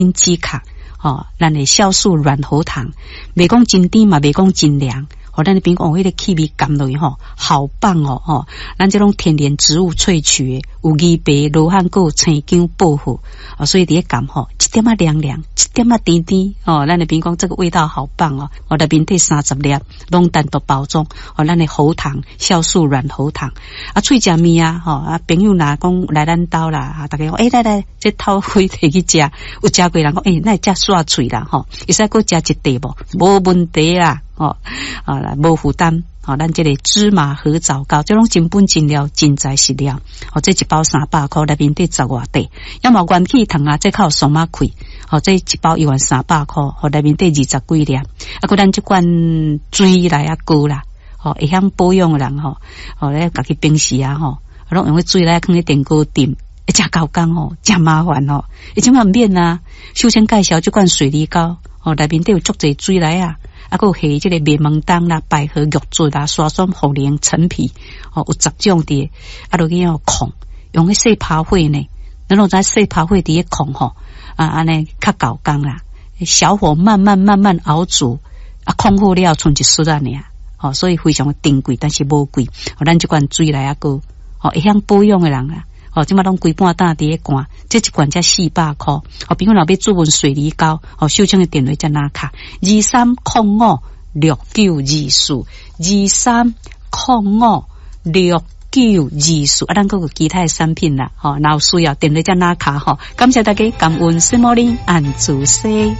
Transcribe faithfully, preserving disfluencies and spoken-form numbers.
止卡，哦，咱的酵素软喉糖，袂讲真甜嘛，袂讲真凉。哦，咱那边讲迄个气味甘落去吼，好棒哦！吼，咱这种天然植物萃取的，有枇杷、罗汉果、青姜、薄荷，哦，所以伫咧甘吼，一点仔凉凉，一点仔甜甜，哦，咱那边讲这个味道好棒哦！哦，内面底三十粒，拢单独包装，哦，咱的喉糖、酵素软喉糖，啊，喙食面啊，吼，啊，朋友若讲来咱兜啦，啊，大家讲，诶、欸，来来，这头回摕去食，有食过人讲，诶、欸，那遮煞脆啦，吼，会使搁食一块无？无问题啦。哦，啊，无负担，哦，咱这个芝麻和枣糕，这种真本真料真材实料，哦，这一包三百块，内面得十外块，要么元气糖啊，这靠松马开，哦，这一包一万三百块，哦，内面得二十几粒，啊，佮咱这罐水来啊高啦，哦，会晓保养的人吼，哦，咧家己平时啊吼，拢用个水来放咧电锅炖。真高工哦，真麻烦哦，而且嘛免啊。首先介绍这款水梨膏，哦，内面都有足侪水来啊，啊，佮有下这个麦门冬啦、百合、玉竹啦、沙酸、茯苓、陈皮，哦，有十种的，啊，落去要控，用个细泡火呢，咱拢在细泡火伫咧控吼，啊，安尼较高工啦，小火慢慢慢慢熬煮，啊，控好了剩一丝啊尔，哦，所以非常珍贵，但是无贵，哦，咱这款水来啊个，哦，会晓保养的人啊。哦，即马拢规半担伫咧罐，这一罐才四百块。哦，比如若要注文水梨膏，哦，手枪的电话才拿卡二三零五六九二四二三零五六九二四啊，咱还有其他的产品啦，哦，若有需要电话才拿卡吼。感谢大家感恩，什么哩按主西。